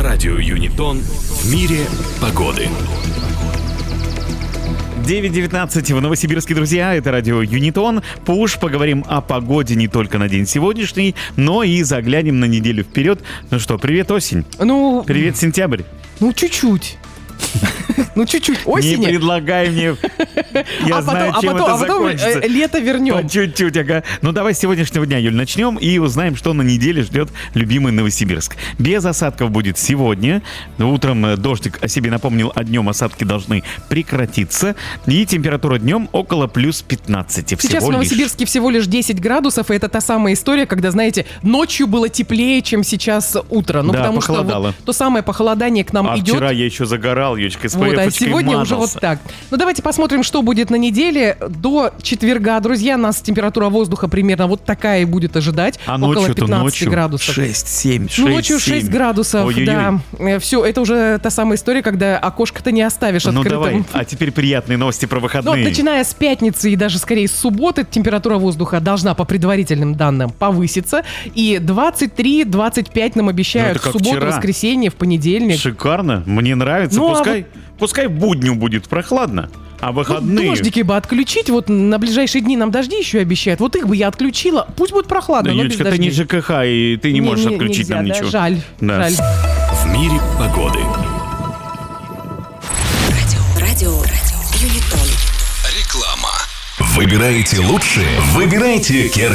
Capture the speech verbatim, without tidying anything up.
Радио Юнитон в мире погоды. девять девятнадцать в Новосибирске, друзья. Это радио Юнитон. Пуш. Поговорим о погоде не только на день сегодняшний, но и заглянем на неделю вперед. Ну что, привет, осень. Ну... Привет, сентябрь. Ну, чуть-чуть. Ну, чуть-чуть осени. Не предлагай мне. Я а знаю, потом, чем а потом, это а потом закончится. Лето вернем. По чуть-чуть, ага. Ну, давай с сегодняшнего дня, Юль, начнем и узнаем, что на неделе ждет любимый Новосибирск. Без осадков будет сегодня. Утром дождик о себе напомнил, а днем осадки должны прекратиться. И температура днем около плюс пятнадцати. Всего Сейчас в Новосибирске лишь. всего лишь десять градусов, и это та самая история, когда, знаете, ночью было теплее, чем сейчас утро. Ну, Да, потому похолодало. что вот то самое похолодание к нам А идет. вчера я еще загорал, Ючка, с Вот, а паёфочкой сегодня мазался. уже вот так. Ну, давайте посмотрим, что будет на неделе. До четверга, друзья, нас температура воздуха примерно вот такая и будет ожидать. А около ночью-то пятнадцать ночью градусов. шесть-семь, Ну, ночью шесть-семь. шесть градусов, Ой-ой-ой. да. Все, это уже та самая история, когда окошко-то не оставишь Ну открытым. давай, а теперь приятные новости про Ну, вот выходные. начиная с пятницы и даже скорее с субботы температура воздуха должна по предварительным данным повыситься. И двадцать три - двадцать пять нам обещают Ну, это в как субботу, вчера. воскресенье, в понедельник. Шикарно, мне нравится. Ну, а пускай, пускай будню будет прохладно, а Ну, выходные... дождики бы отключить, вот на ближайшие дни нам дожди еще обещают. Вот их бы я отключила. Пусть будет прохладно, но без Юлечка, ты дождей. не ЖКХ, и ты не, можешь отключить нельзя, нам да? ничего. Жаль, Да. жаль. В мире погоды. Радио, радио, радио, Юнитон. Реклама. Выбираете лучшее? Выбирайте Керхер.